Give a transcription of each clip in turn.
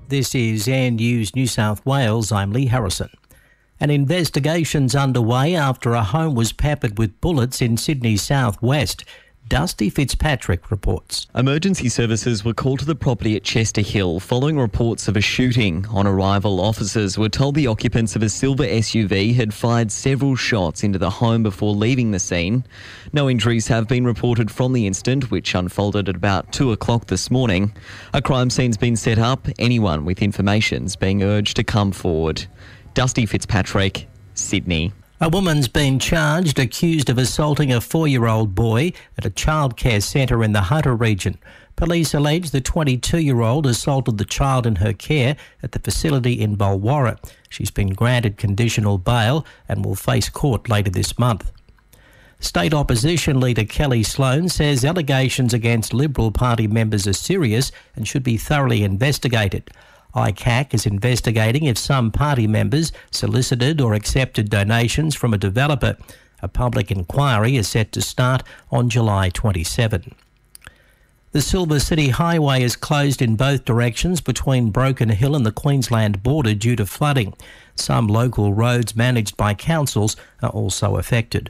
This is Air News New South Wales. I'm Lee Harrison. An investigation's underway after a home was peppered with bullets in Sydney's southwest. Dusty Fitzpatrick reports. Emergency services were called to the property at Chester Hill following reports of a shooting. On arrival, officers were told the occupants of a silver SUV had fired several shots into the home before leaving the scene. No injuries have been reported from the incident, which unfolded at about 2 o'clock this morning. A crime scene's been set up. Anyone with information's being urged to come forward. Dusty Fitzpatrick, Sydney. A woman's been charged, accused of assaulting a 4-year-old boy at a childcare centre in the Hunter region. Police allege the 22-year-old assaulted the child in her care at the facility in Bulwarra. She's been granted conditional bail and will face court later this month. State opposition leader Kelly Sloan says allegations against Liberal Party members are serious and should be thoroughly investigated. ICAC is investigating if some party members solicited or accepted donations from a developer. A public inquiry is set to start on July 27. The Silver City Highway is closed in both directions between Broken Hill and the Queensland border due to flooding. Some local roads managed by councils are also affected.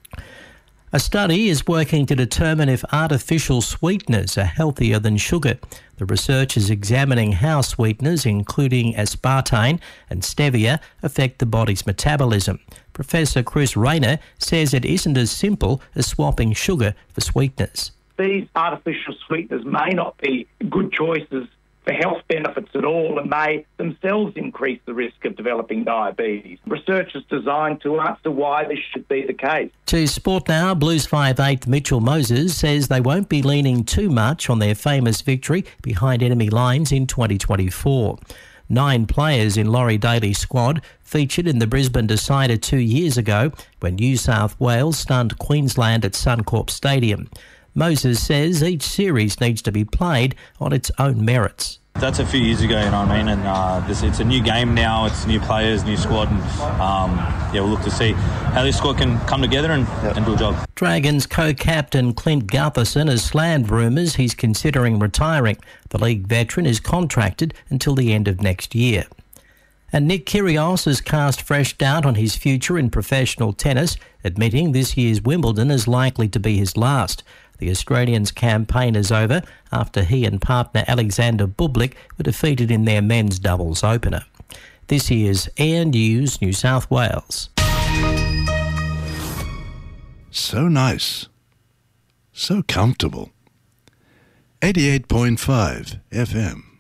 A study is working to determine if artificial sweeteners are healthier than sugar. The research is examining how sweeteners, including aspartame and stevia, affect the body's metabolism. Professor Chris Rayner says it isn't as simple as swapping sugar for sweeteners. These artificial sweeteners may not be good choices for health benefits at all and may themselves increase the risk of developing diabetes. Research is designed to answer why this should be the case. To sport now, Blues 5'8" Mitchell Moses says they won't be leaning too much on their famous victory behind enemy lines in 2024. 9 players in Laurie Daly's squad featured in the Brisbane decider 2 years ago when New South Wales stunned Queensland at Suncorp Stadium. Moses says each series needs to be played on its own merits. That's a few years ago, you know what I mean, and it's a new game now, it's new players, new squad, and we'll look to see how this squad can come together and do a job. Dragons co-captain Clint Gutherson has slammed rumours he's considering retiring. The league veteran is contracted until the end of next year. And Nick Kyrgios has cast fresh doubt on his future in professional tennis, admitting this year's Wimbledon is likely to be his last. The Australian's campaign is over after he and partner Alexander Bublik were defeated in their men's doubles opener. This is Air News New South Wales. So nice. So comfortable. 88.5 FM.